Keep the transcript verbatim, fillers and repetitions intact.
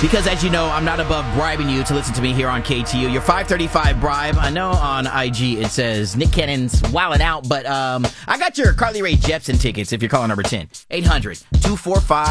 Because, as you know, I'm not above bribing you to listen to me here on K T U. Your five thirty-five bribe. I know on I G it says Nick Cannon's wildin' out, but um, I got your Carly Rae Jepsen tickets if you're calling number ten. eight hundred two four five